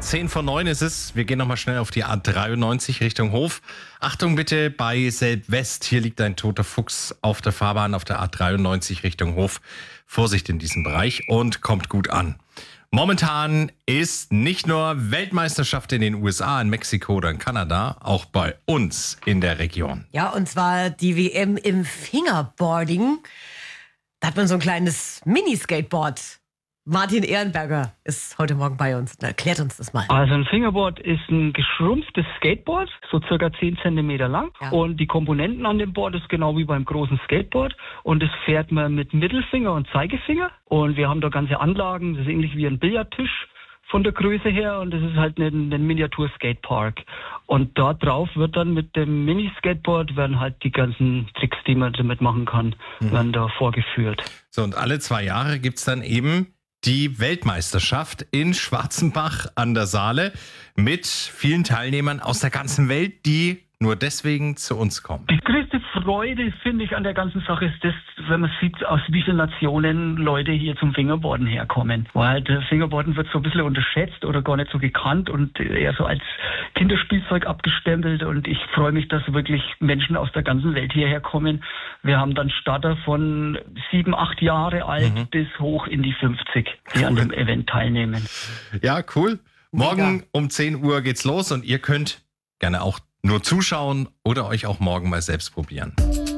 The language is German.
10:09 ist es. Wir gehen nochmal schnell auf die A93 Richtung Hof. Achtung bitte bei Selb-West. Hier liegt ein toter Fuchs auf der Fahrbahn auf der A93 Richtung Hof. Vorsicht in diesem Bereich und kommt gut an. Momentan ist nicht nur Weltmeisterschaft in den USA, in Mexiko oder in Kanada, auch bei uns in der Region. Ja, und zwar die WM im Fingerboarding. Da hat man so ein kleines Mini-Skateboard. Martin Ehrenberger ist heute Morgen bei uns und erklärt uns das mal. Also ein Fingerboard ist ein geschrumpftes Skateboard, so circa 10 Zentimeter lang. Ja. Und die Komponenten an dem Board ist genau wie beim großen Skateboard. Und das fährt man mit Mittelfinger und Zeigefinger. Und wir haben da ganze Anlagen, das ist ähnlich wie ein Billardtisch von der Größe her. Und das ist halt ein Miniatur-Skatepark. Und dort drauf wird dann mit dem Mini-Skateboard werden halt die ganzen Tricks, die man damit machen kann, werden da vorgeführt. So, und alle 2 Jahre gibt's dann eben die Weltmeisterschaft in Schwarzenbach an der Saale mit vielen Teilnehmern aus der ganzen Welt, die nur deswegen zu uns kommen. Die größte Freude, finde ich, an der ganzen Sache ist das, wenn man sieht, aus wie vielen Nationen Leute hier zum Fingerboarden herkommen. Weil halt Fingerboarden wird so ein bisschen unterschätzt oder gar nicht so gekannt und eher so als Kinderspielzeug abgestempelt. Und ich freue mich, dass wirklich Menschen aus der ganzen Welt hierher kommen. Wir haben dann Starter von 7, 8 Jahre alt bis hoch in die 50, die an dem Event teilnehmen. Ja, cool. Morgen um 10 Uhr geht's los und ihr könnt gerne auch nur zuschauen oder euch auch morgen mal selbst probieren.